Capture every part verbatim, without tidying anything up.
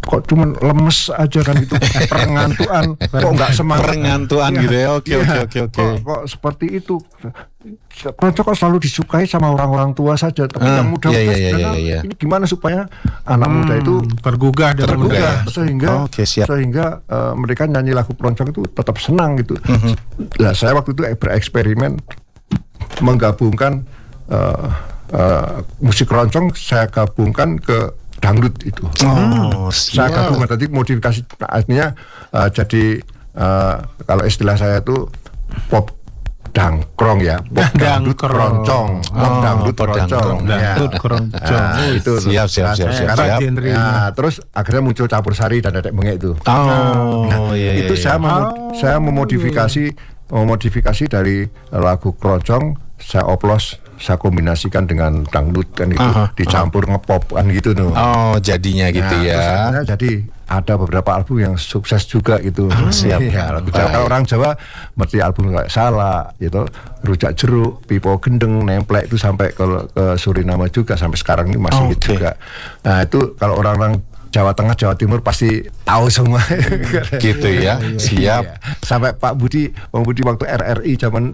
kok cuman lemes aja kan itu perengantuan, kok nggak semangat perengantuan ya, gitu ya. Oke ya, oke oke oke. Kok, kok seperti itu. Keroncong kok selalu disukai sama orang-orang tua saja, tapi ah, yang muda iya, iya, iya, iya, iya. ini gimana supaya anak hmm, muda itu tergugah dan tergugah ya? sehingga oh, okay, sehingga uh, mereka nyanyi lagu keroncong itu tetap senang gitu. Mm-hmm. Nah, saya waktu itu bereksperimen menggabungkan uh, uh, musik keroncong, saya gabungkan ke dangdut itu. Oh, saya gabungkan tadi modifikasi, artinya uh, jadi uh, kalau istilah saya itu pop dangkrong ya, pop dangdut keroncong, pop oh, dangdut keroncong, dangdut keroncong. Nah, itu siap siap siap siap. Karena, siap. ya, terus akhirnya muncul campur sari dan dedek bengek itu. Oh, nah, iya, itu iya, saya iya. memod- Oh, saya memodifikasi memodifikasi dari lagu keroncong, saya oplos, saya kombinasikan dengan dangdut kan itu, Aha, dicampur aha. ngepop kan gitu tuh. Oh, jadinya gitu Nah, ya. terus jadi ada beberapa album yang sukses juga gitu. Ah, siap. Ya, lagu Jawa. Kalau orang Jawa seperti album kayak Salah, gitu, Rujak Jeruk, Pipo Gendeng, Nemplek itu sampai ke, ke Suriname juga sampai sekarang ini masih Oh, gitu okay. juga. Nah itu kalau orang-orang Jawa Tengah, Jawa Timur pasti tahu semua. Gitu ya. Siap. Iya. Sampai Pak Budi, Bang Budi waktu R R I zaman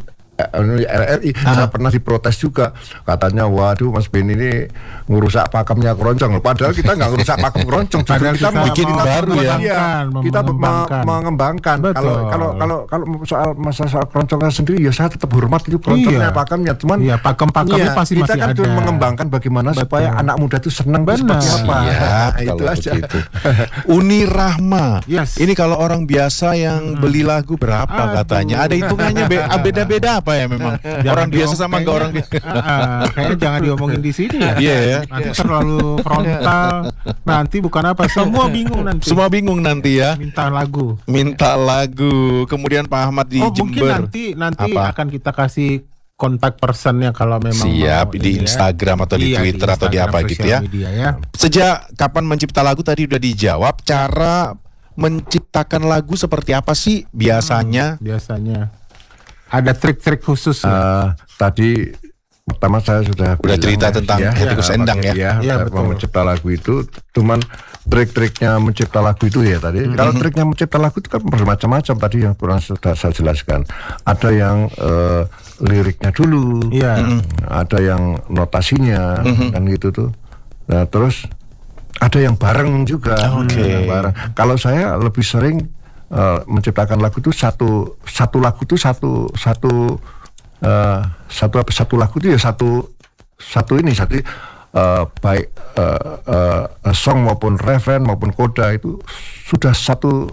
R R I ah. saya pernah diprotes juga, katanya waduh Mas Ben ini ngurusak pakemnya keroncong, padahal kita nggak ngurusak pakem keroncong, padahal kita, kita bikin kita baru ya, iya, kita mengembangkan, mengembangkan. Kalau kalau kalau kalau soal masalah soal keroncongnya sendiri ya saya tetap hormat itu keroncongnya, iya. pakemnya, cuman iya, pakem-pakemnya iya, pasti kita masih kan ada. mengembangkan bagaimana betul. Supaya anak muda itu senang seperti apa. Siap, Nah, itu aja. Begitu. Uni Rahma. Yes. Ini kalau orang biasa yang beli lagu berapa Aduh. katanya? Ada hitungannya be- beda-beda apa ya memang? Jangan orang biasa diomong, sama enggak orang kayaknya, uh, uh, kayaknya jangan diomongin di sini ya. Iya ya. Nanti terlalu frontal. Nanti bukan apa, semua bingung nanti. Semua bingung nanti ya. Minta lagu. Minta lagu. Kemudian Pak Ahmad di oh, Jember. mungkin nanti nanti Apa? akan kita kasih kontak personnya kalau memang siap mau, di ya. Instagram atau di iya, Twitter di atau di apa gitu ya. Media, ya. Sejak kapan mencipta lagu tadi udah dijawab. Cara menciptakan lagu seperti apa sih biasanya? Hmm, biasanya ada trik-trik khusus. Uh, tadi pertama saya sudah udah cerita tentang ya, Hetty Koes Endang ya. Ya, ya betul. Mencipta lagu itu, cuman trik-triknya mencipta lagu itu ya tadi. Mm-hmm. Kalau triknya mencipta lagu itu kan bermacam-macam tadi yang kurang sudah saya jelaskan. Ada yang uh, liriknya dulu, ya. mm-hmm. ada yang notasinya, mm-hmm. kan gitu tuh. Nah terus ada yang bareng juga. Oke. Okay. Bareng. Kalau saya lebih sering Uh, menciptakan lagu itu satu satu lagu itu satu satu uh, satu apa satu lagu itu ya satu satu ini satu uh, baik uh, uh, song maupun refren maupun koda itu sudah satu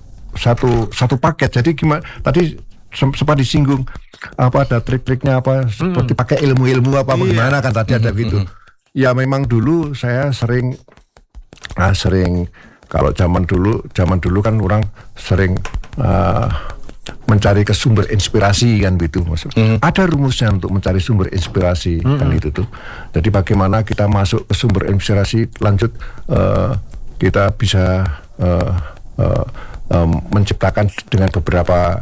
satu satu paket. Jadi gimana tadi sempat disinggung apa ada trik-triknya apa seperti hmm. pakai ilmu-ilmu apa iya. bagaimana kan tadi ada gitu. Ya memang dulu saya sering ah, sering kalau zaman dulu, zaman dulu kan orang sering uh, mencari ke sumber inspirasi kan gitu, maksud. Mm. Ada rumusnya untuk mencari sumber inspirasi mm-hmm. kan gitu tuh. Jadi bagaimana kita masuk ke sumber inspirasi, lanjut uh, kita bisa uh, uh, um, menciptakan dengan beberapa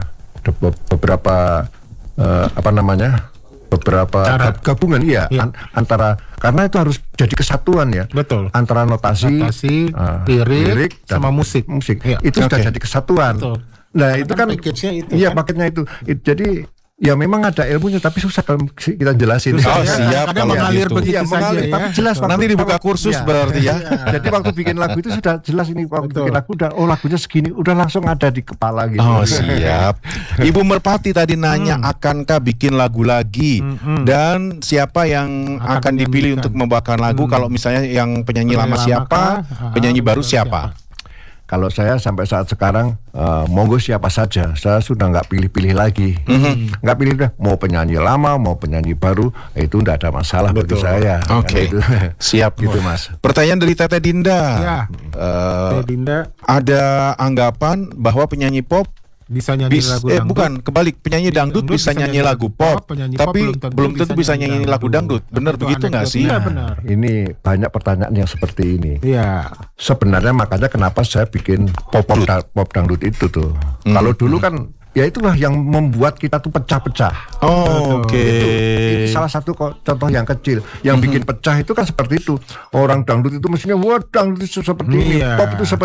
beberapa uh, apa namanya? beberapa cara. Gabungan iya ya. an, antara karena itu harus jadi kesatuan ya. Betul. Antara notasi, notasi uh, lirik, lirik dan sama musik. Musik. Ya. Itu okay. sudah jadi kesatuan. Betul. Nah, karena itu kan paketnya itu. Iya, kan? paketnya itu. It, jadi ya memang ada ilmunya tapi susah kalau kita jelasin. Oh, siap. Kadang mengalir gitu. begitu ya, saja mengalir, ya. tapi jelas waktu, nanti dibuka kursus ya. berarti ya. Jadi waktu bikin lagu itu sudah jelas ini waktu Betul. bikin lagu udah oh lagunya segini udah langsung ada di kepala gitu. Oh siap. Ibu Merpati tadi nanya hmm. akankah bikin lagu lagi hmm. dan siapa yang akan, akan dipilih untuk membawakan lagu hmm. kalau misalnya yang penyanyi lama siapa, kah? penyanyi baru siapa? siapa? Kalau saya sampai saat sekarang uh, monggo siapa saja, saya sudah nggak pilih-pilih lagi, mm-hmm. nggak pilih deh mau penyanyi lama mau penyanyi baru itu nggak ada masalah bagi saya. Oke, okay. Siap gitu mas. Pertanyaan dari Teteh Dinda. Ya. Uh, Teteh Dinda. Ada anggapan bahwa penyanyi pop bisa nyanyi bis, lagu eh, dangdut. Bukan, kebalik penyanyi dangdut, dangdut bisa, bisa nyanyi lagu pop, penyanyi tapi pop belum tentu, belum tentu bisa, bisa nyanyi, nyanyi lagu dangdut. Benar begitu nggak sih? Iya benar. Ini banyak pertanyaan yang seperti ini. Iya. Sebenarnya makanya kenapa saya bikin pop pop, da, pop dangdut itu tuh. Hmm. Kalau dulu kan ya itulah yang membuat kita tuh pecah-pecah. Oh, oke. Okay. Salah satu contoh yang kecil yang mm-hmm. bikin pecah itu kan seperti itu. Orang dangdut itu mestinya wah dangdut itu seperti ini, iya. pop itu seperti